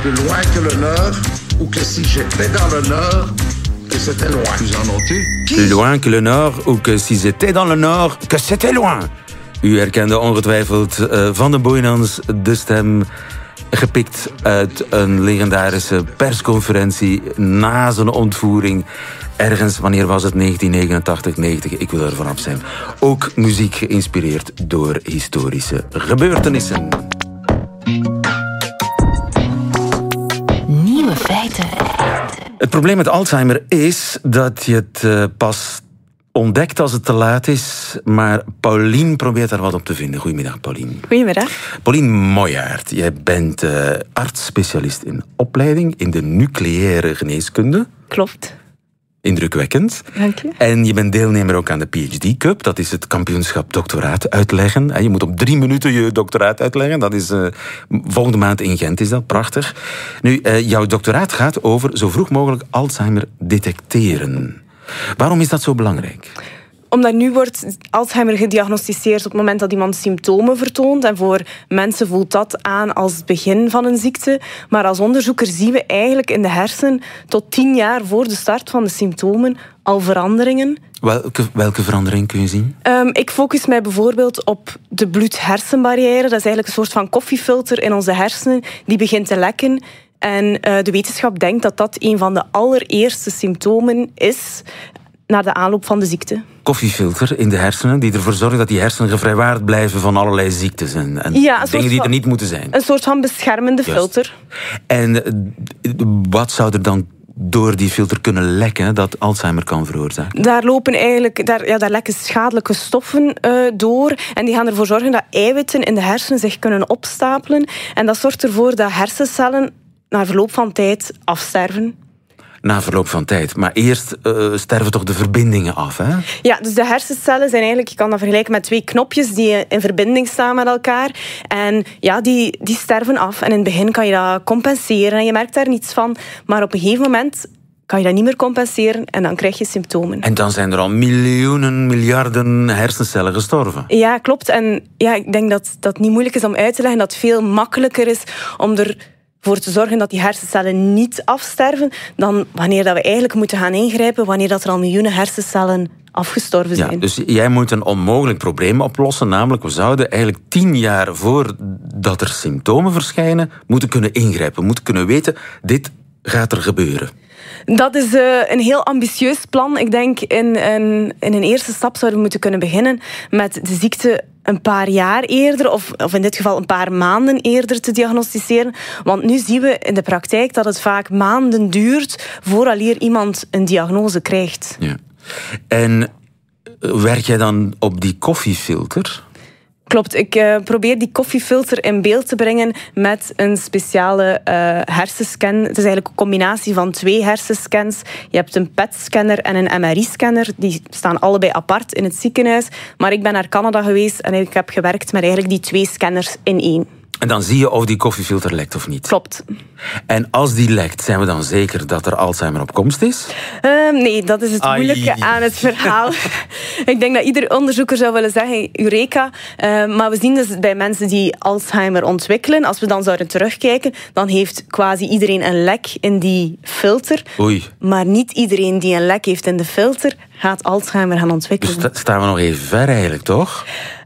plus loin que le Nord, ou que si j'étais dans le Nord, que c'était loin. Vous en notez? Plus loin que le Nord, ou que si j'étais dans le Nord, que c'était loin. U herkende ongetwijfeld Van den Boeynans, de stem, gepikt uit een legendarische persconferentie na zijn ontvoering. Ergens, wanneer was het? 1989, 90, ik wil er vanaf zijn. Ook muziek geïnspireerd door historische gebeurtenissen. Nieuwe feiten. Het probleem met Alzheimer is dat je het pas ontdekt als het te laat is. Maar Paulien probeert daar wat op te vinden. Goedemiddag, Paulien. Goedemiddag. Paulien Moyaert, jij bent arts-specialist in opleiding in de nucleaire geneeskunde. Klopt. Indrukwekkend. Dank je. En je bent deelnemer ook aan de PhD Cup. Dat is het kampioenschap doctoraat uitleggen. Je moet op 3 minuten je doctoraat uitleggen. Dat is volgende maand in Gent, is dat. Prachtig. Nu, jouw doctoraat gaat over zo vroeg mogelijk Alzheimer detecteren. Waarom is dat zo belangrijk? Omdat nu wordt Alzheimer gediagnosticeerd op het moment dat iemand symptomen vertoont. En voor mensen voelt dat aan als het begin van een ziekte. Maar als onderzoeker zien we eigenlijk in de hersenen tot 10 jaar voor de start van de symptomen al veranderingen. Welke verandering kun je zien? Ik focus mij bijvoorbeeld op de bloed-hersenbarrière. Dat is eigenlijk een soort van koffiefilter in onze hersenen die begint te lekken. En de wetenschap denkt dat dat een van de allereerste symptomen is na de aanloop van de ziekte. Koffiefilter in de hersenen die ervoor zorgen dat die hersenen gevrijwaard blijven van allerlei ziektes en dingen die er niet moeten zijn. Een soort van beschermende filter. En wat zou er dan door die filter kunnen lekken dat Alzheimer kan veroorzaken? Daar lekken schadelijke stoffen door. En die gaan ervoor zorgen dat eiwitten in de hersenen zich kunnen opstapelen. En dat zorgt ervoor dat hersencellen na verloop van tijd afsterven. Na verloop van tijd. Maar eerst sterven toch de verbindingen af, hè? Ja, dus de hersencellen zijn eigenlijk, je kan dat vergelijken met 2 knopjes die in verbinding staan met elkaar. En ja, die sterven af. En in het begin kan je dat compenseren en je merkt daar niets van. Maar op een gegeven moment kan je dat niet meer compenseren en dan krijg je symptomen. En dan zijn er al miljoenen, miljarden hersencellen gestorven. Ja, klopt. En ja, ik denk dat dat niet moeilijk is om uit te leggen, dat het veel makkelijker is om ervoor te zorgen dat die hersencellen niet afsterven, dan wanneer dat we eigenlijk moeten gaan ingrijpen, wanneer dat er al miljoenen hersencellen afgestorven zijn. Ja, dus jij moet een onmogelijk probleem oplossen, namelijk we zouden eigenlijk 10 jaar voordat er symptomen verschijnen, moeten kunnen ingrijpen, moeten kunnen weten, dit gaat er gebeuren. Dat is een heel ambitieus plan. Ik denk in een eerste stap zouden we moeten kunnen beginnen met de ziekte een paar jaar eerder, of in dit geval een paar maanden eerder te diagnosticeren. Want nu zien we in de praktijk dat het vaak maanden duurt vooraleer iemand een diagnose krijgt. Ja. En werk jij dan op die koffiefilter? Klopt, ik probeer die koffiefilter in beeld te brengen met een speciale hersenscan. Het is eigenlijk een combinatie van 2 hersenscans. Je hebt een PET-scanner en een MRI-scanner. Die staan allebei apart in het ziekenhuis. Maar ik ben naar Canada geweest en ik heb gewerkt met eigenlijk die 2 scanners in 1. En dan zie je of die koffiefilter lekt of niet? Klopt. En als die lekt, zijn we dan zeker dat er Alzheimer op komst is? Nee, dat is het moeilijke aan het verhaal. Ik denk dat ieder onderzoeker zou willen zeggen, Eureka. Maar we zien dus bij mensen die Alzheimer ontwikkelen, als we dan zouden terugkijken, dan heeft quasi iedereen een lek in die filter. Oei. Maar niet iedereen die een lek heeft in de filter, gaat Alzheimer gaan ontwikkelen. Dus staan we nog even ver eigenlijk, toch?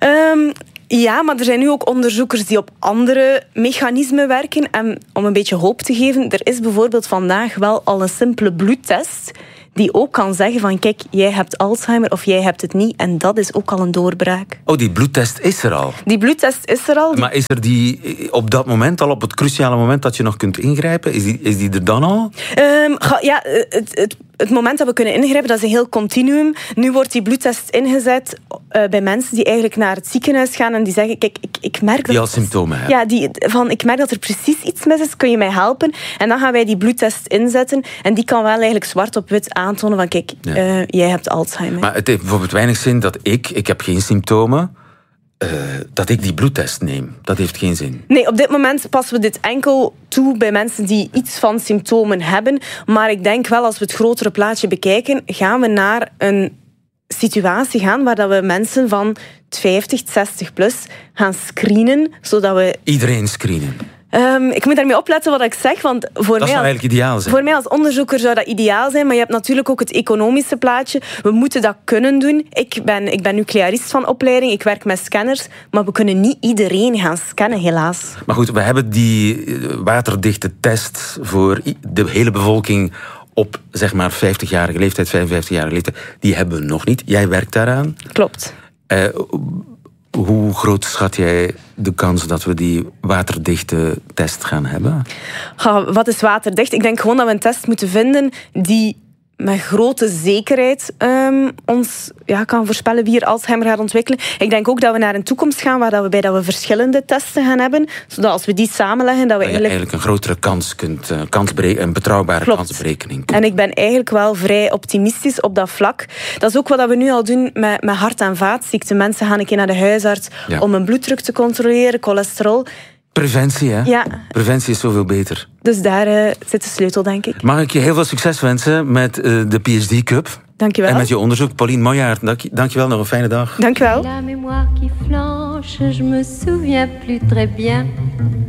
Ja, maar er zijn nu ook onderzoekers die op andere mechanismen werken. En om een beetje hoop te geven, er is bijvoorbeeld vandaag wel al een simpele bloedtest die ook kan zeggen van kijk, jij hebt Alzheimer of jij hebt het niet. En dat is ook al een doorbraak. Oh, die bloedtest is er al? Die bloedtest is er al. Maar is er die op dat moment al, op het cruciale moment dat je nog kunt ingrijpen? Is die er dan al? Ja, het moment dat we kunnen ingrijpen, dat is een heel continuum. Nu wordt die bloedtest ingezet bij mensen die eigenlijk naar het ziekenhuis gaan en die zeggen, kijk, ik merk dat... Die al symptomen hebben. Ja, ik merk dat er precies iets mis is, kun je mij helpen? En dan gaan wij die bloedtest inzetten en die kan wel eigenlijk zwart op wit aantonen van, kijk, jij hebt Alzheimer. Maar het heeft bijvoorbeeld weinig zin dat ik heb geen symptomen, dat ik die bloedtest neem. Dat heeft geen zin. Nee, op dit moment passen we dit enkel toe bij mensen die iets van symptomen hebben. Maar ik denk wel, als we het grotere plaatje bekijken, gaan we naar een situatie gaan waar dat we mensen van 50, 60 plus gaan screenen, zodat we... Iedereen screenen? Ik moet daarmee opletten wat ik zeg, want dat zou eigenlijk ideaal zijn. Voor mij als onderzoeker zou dat ideaal zijn, maar je hebt natuurlijk ook het economische plaatje. We moeten dat kunnen doen. Ik ben nuclearist van opleiding, ik werk met scanners, maar we kunnen niet iedereen gaan scannen, helaas. Maar goed, we hebben die waterdichte test voor de hele bevolking op, zeg maar, 50-jarige leeftijd, 55-jarige leeftijd. Die hebben we nog niet. Jij werkt daaraan. Klopt. Hoe groot schat jij de kans dat we die waterdichte test gaan hebben? Wat is waterdicht? Ik denk gewoon dat we een test moeten vinden die met grote zekerheid ons kan voorspellen wie er Alzheimer gaat ontwikkelen. Ik denk ook dat we naar een toekomst gaan waarbij we verschillende testen gaan hebben, zodat als we die samenleggen, dat we eigenlijk een grotere kans kunt, een betrouwbare kansberekening. En ik ben eigenlijk wel vrij optimistisch op dat vlak. Dat is ook wat we nu al doen met hart- en vaatziekten. Mensen gaan een keer naar de huisarts om hun bloeddruk te controleren, cholesterol. Preventie, hè? Ja. Preventie is zoveel beter. Dus daar zit de sleutel, denk ik. Mag ik je heel veel succes wensen met de PhD Cup? Dank je wel. En met je onderzoek. Pauline Moyaert, dank je wel. Nog een fijne dag. Dank je wel. La mémoire qui flanche, je me souviens plus très bien.